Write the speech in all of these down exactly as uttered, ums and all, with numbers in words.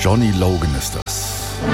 Johnny Logan ist das.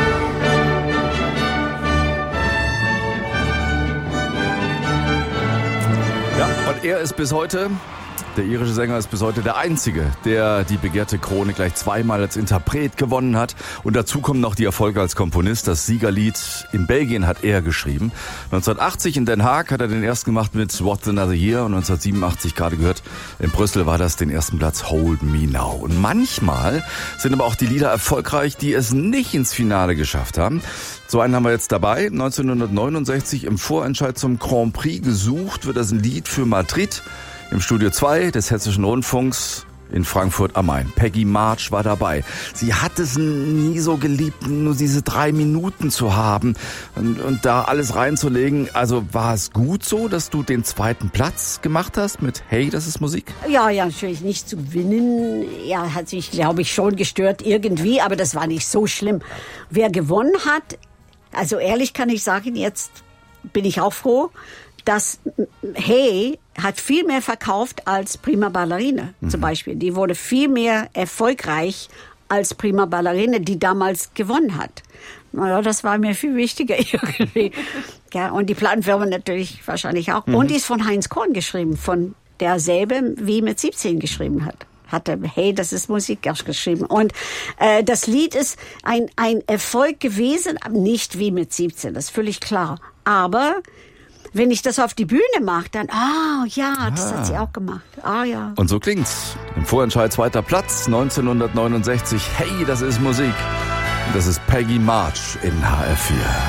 Ja, und er ist bis heute, der irische Sänger ist bis heute der Einzige, der die begehrte Krone gleich zweimal als Interpret gewonnen hat. Und dazu kommen noch die Erfolge als Komponist. Das Siegerlied in Belgien hat er geschrieben. neunzehnhundertachtzig in Den Haag hat er den ersten gemacht mit What's Another Year. Und neunzehnhundertsiebenundachtzig, gerade gehört, in Brüssel war das den ersten Platz Hold Me Now. Und manchmal sind aber auch die Lieder erfolgreich, die es nicht ins Finale geschafft haben. So einen haben wir jetzt dabei. neunzehnhundertneunundsechzig im Vorentscheid zum Grand Prix gesucht wird das ein Lied für Madrid. Im Studio zwei des Hessischen Rundfunks in Frankfurt am Main. Peggy March war dabei. Sie hat es nie so geliebt, nur diese drei Minuten zu haben und, und da alles reinzulegen. Also war es gut so, dass du den zweiten Platz gemacht hast mit Hey, das ist Musik? Ja, ja, natürlich nicht zu gewinnen. Ja, hat sich, glaube ich, schon gestört irgendwie, aber das war nicht so schlimm. Wer gewonnen hat, also ehrlich kann ich sagen, jetzt bin ich auch froh, dass Hey hat viel mehr verkauft als Prima Ballerina mhm. zum Beispiel. Die wurde viel mehr erfolgreich als Prima Ballerina, die damals gewonnen hat. Naja, das war mir viel wichtiger irgendwie. Ja, und die Plattenfirma natürlich wahrscheinlich auch. Mhm. Und die ist von Heinz Korn geschrieben, von derselbe wie mit siebzehn geschrieben hat. Hatte, hey, das ist Musik geschrieben. Und äh, das Lied ist ein, ein Erfolg gewesen, nicht wie mit siebzehn, das ist völlig klar. Aber wenn ich das auf die Bühne mache, dann, ah, oh, ja, das ah. hat sie auch gemacht. Ah, ja. Und so klingt's. Im Vorentscheid zweiter Platz, neunzehnhundertneunundsechzig. Hey, das ist Musik. Das ist Peggy March in H R vier.